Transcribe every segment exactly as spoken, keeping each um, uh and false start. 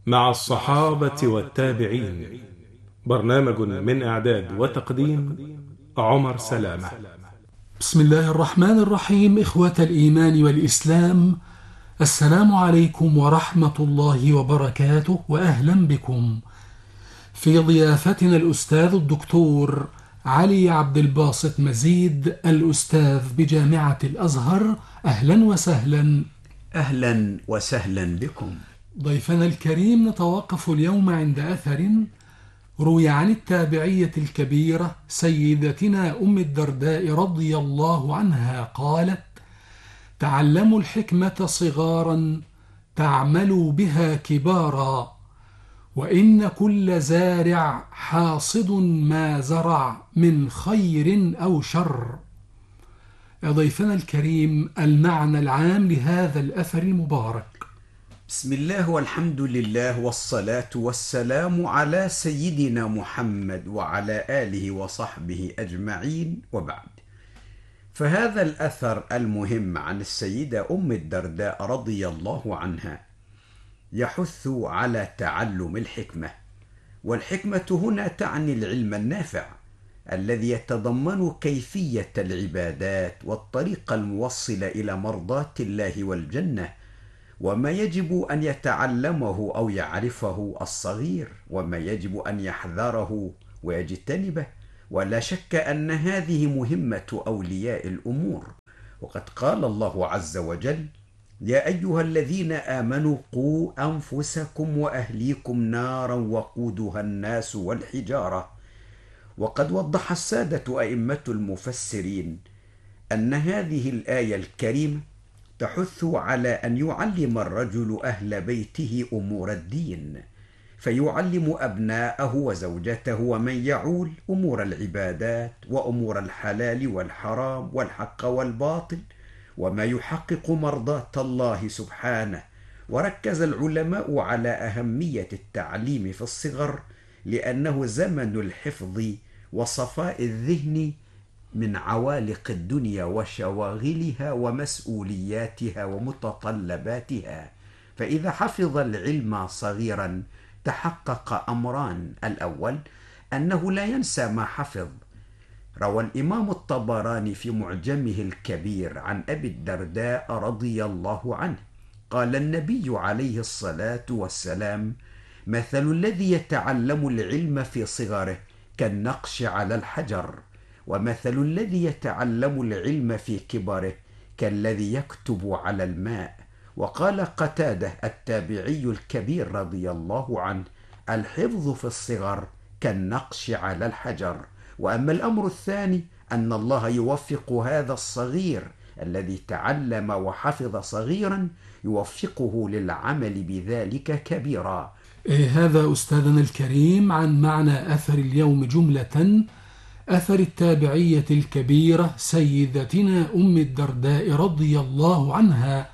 مع الصحابة والتابعين. برنامج من إعداد وتقديم عمر سلامة. بسم الله الرحمن الرحيم. إخوة الإيمان والإسلام، السلام عليكم ورحمة الله وبركاته، وأهلا بكم في ضيافتنا الأستاذ الدكتور علي عبد الباسط مزيد، الأستاذ بجامعة الأزهر. أهلا وسهلا. أهلا وسهلا بكم. ضيفنا الكريم، نتوقف اليوم عند أثر روي عن التابعية الكبيرة سيدتنا أم الدرداء رضي الله عنها قالت: تعلموا الحكمة صغارا تعملوا بها كبارا، وإن كل زارع حاصد ما زرع من خير أو شر. يا ضيفنا الكريم، المعنى العام لهذا الأثر المبارك. بسم الله والحمد لله والصلاة والسلام على سيدنا محمد وعلى آله وصحبه أجمعين، وبعد. فهذا الأثر المهم عن السيدة أم الدرداء رضي الله عنها يحث على تعلم الحكمة، والحكمة هنا تعني العلم النافع الذي يتضمن كيفية العبادات والطريق الموصل إلى مرضاة الله والجنة، وما يجب أن يتعلمه أو يعرفه الصغير، وما يجب أن يحذره ويجتنبه. ولا شك أن هذه مهمة أولياء الأمور، وقد قال الله عز وجل: يا أيها الذين آمنوا قوا أنفسكم وأهليكم نارا وقودها الناس والحجارة. وقد وضح السادة أئمة المفسرين أن هذه الآية الكريمة تحث على أن يعلم الرجل أهل بيته أمور الدين، فيعلم أبناءه وزوجته ومن يعول أمور العبادات وأمور الحلال والحرام والحق والباطل، وما يحقق مرضاة الله سبحانه. وركز العلماء على أهمية التعليم في الصغر، لأنه زمن الحفظ وصفاء الذهن من عوالق الدنيا وشواغلها ومسؤولياتها ومتطلباتها. فإذا حفظ العلم صغيرا تحقق أمران: الأول أنه لا ينسى ما حفظ. روى الإمام الطبراني في معجمه الكبير عن أبي الدرداء رضي الله عنه قال النبي عليه الصلاة والسلام: مثل الذي يتعلم العلم في صغره كالنقش على الحجر، ومثل الذي يتعلم العلم في كبره كالذي يكتب على الماء. وقال قتادة التابعي الكبير رضي الله عنه: الحفظ في الصغر كالنقش على الحجر. وأما الأمر الثاني أن الله يوفق هذا الصغير الذي تعلم وحفظ صغيرا، يوفقه للعمل بذلك كبيرا. إيه هذا أستاذنا الكريم عن معنى أثر اليوم جملة، أثر التابعية الكبيرة سيدتنا أم الدرداء رضي الله عنها،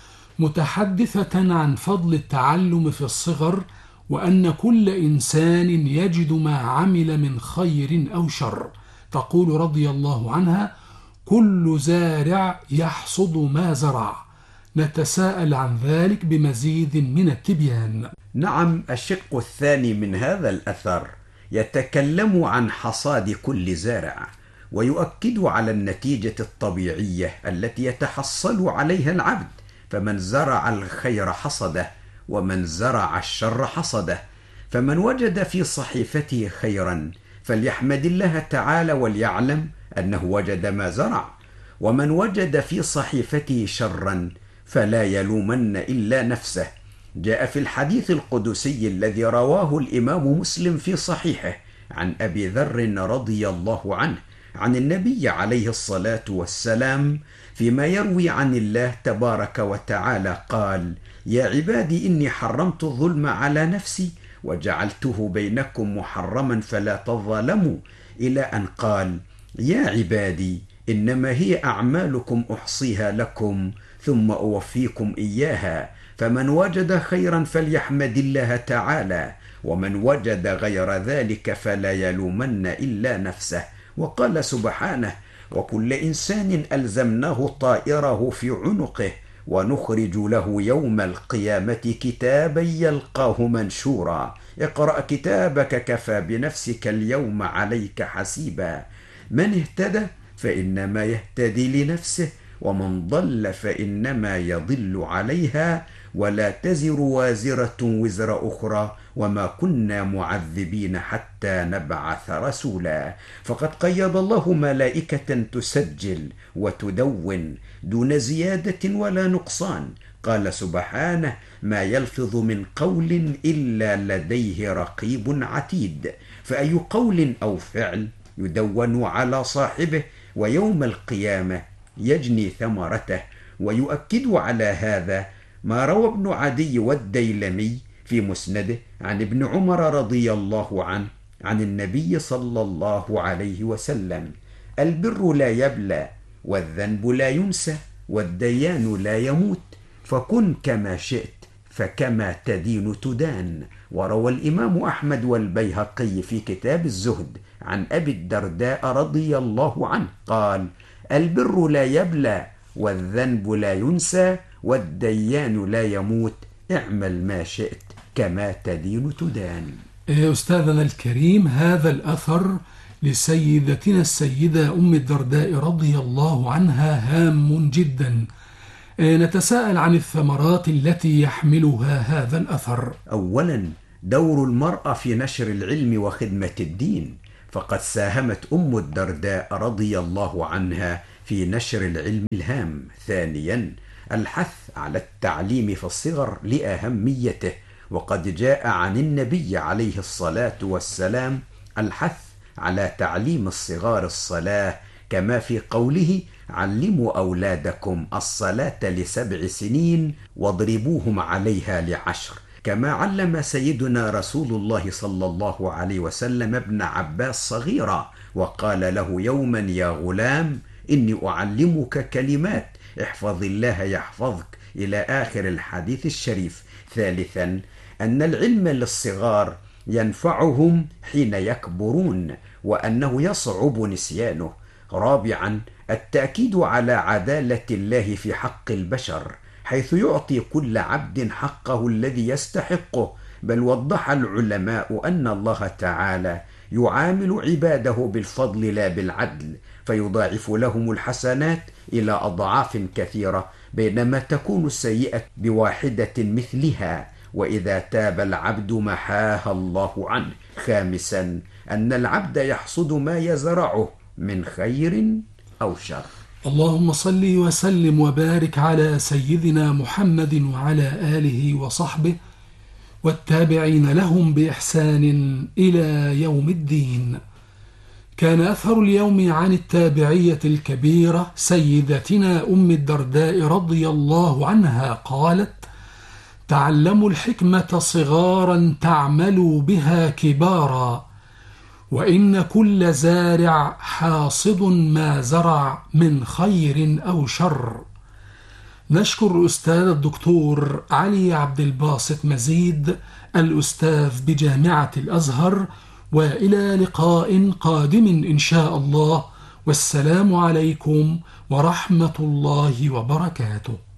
متحدثة عن فضل التعلم في الصغر، وأن كل إنسان يجد ما عمل من خير أو شر. تقول رضي الله عنها: كل زارع يحصد ما زرع. نتساءل عن ذلك بمزيد من التبيان. نعم، الشق الثاني من هذا الأثر يتكلم عن حصاد كل زارع، ويؤكد على النتيجة الطبيعية التي يتحصل عليها العبد. فمن زرع الخير حصده، ومن زرع الشر حصده. فمن وجد في صحيفته خيرا فليحمد الله تعالى وليعلم أنه وجد ما زرع، ومن وجد في صحيفته شرا فلا يلومن إلا نفسه. جاء في الحديث القدسي الذي رواه الإمام مسلم في صحيحه عن أبي ذر رضي الله عنه عن النبي عليه الصلاة والسلام فيما يروي عن الله تبارك وتعالى قال: يا عبادي إني حرمت الظلم على نفسي وجعلته بينكم محرما فلا تظالموا، إلى أن قال: يا عبادي إنما هي أعمالكم أحصيها لكم ثم أوفيكم إياها، فمن وجد خيرا فليحمد الله تعالى، ومن وجد غير ذلك فلا يلومن إلا نفسه. وقال سبحانه: وكل إنسان ألزمناه طائره في عنقه ونخرج له يوم القيامة كتابا يلقاه منشورا اقرأ كتابك كفى بنفسك اليوم عليك حسيبا من اهتدى فإنما يهتدي لنفسه ومن ضل فإنما يضل عليها ولا تزر وازرة وزر أخرى وما كنا معذبين حتى نبعث رسولا فقد قيض الله ملائكة تسجل وتدون دون زيادة ولا نقصان قال سبحانه ما يلفظ من قول إلا لديه رقيب عتيد فأي قول أو فعل يدون على صاحبه ويوم القيامة يجني ثمرته ويؤكد على هذا ما روى ابن عدي والديلمي في مسنده عن ابن عمر رضي الله عنه عن النبي صلى الله عليه وسلم البر لا يبلى والذنب لا ينسى والديان لا يموت فكن كما شئت فكما تدين تدان وروى الإمام أحمد والبيهقي في كتاب الزهد عن أبي الدرداء رضي الله عنه قال البر لا يبلى والذنب لا ينسى والديان لا يموت اعمل ما شئت كما تدين تدان. أستاذنا الكريم هذا الأثر لسيدتنا السيدة أم الدرداء رضي الله عنها هام جدا. نتساءل عن الثمرات التي يحملها هذا الأثر. أولا دور المرأة في نشر العلم وخدمة الدين فقد ساهمت أم الدرداء رضي الله عنها في نشر العلم الهام. ثانيا الحث على التعليم في الصغر لأهميته وقد جاء عن النبي عليه الصلاة والسلام الحث على تعليم الصغار الصلاة كما في قوله علموا أولادكم الصلاة لسبع سنين واضربوهم عليها لعشر كما علم سيدنا رسول الله صلى الله عليه وسلم ابن عباس صغيرا وقال له يوما يا غلام إني أعلمك كلمات احفظ الله يحفظك إلى آخر الحديث الشريف. ثالثا أن العلم للصغار ينفعهم حين يكبرون وأنه يصعب نسيانه. رابعا التأكيد على عدالة الله في حق البشر حيث يعطي كل عبد حقه الذي يستحقه بل وضح العلماء أن الله تعالى يعامل عباده بالفضل لا بالعدل فيضاعف لهم الحسنات إلى أضعاف كثيرة بينما تكون السيئة بواحدة مثلها وإذا تاب العبد محاها الله عنه. خامسا أن العبد يحصد ما يزرعه من خير أو شر. اللهم صل وسلم وبارك على سيدنا محمد وعلى آله وصحبه والتابعين لهم بإحسان إلى يوم الدين. كان أثر اليوم عن التابعية الكبيرة سيدتنا أم الدرداء رضي الله عنها قالت تعلموا الحكمة صغارا تعملوا بها كبارا وإن كل زارع حاصد ما زرع من خير أو شر. نشكر الأستاذ الدكتور علي عبد الباسط مزيد الأستاذ بجامعة الأزهر وإلى لقاء قادم إن شاء الله والسلام عليكم ورحمة الله وبركاته.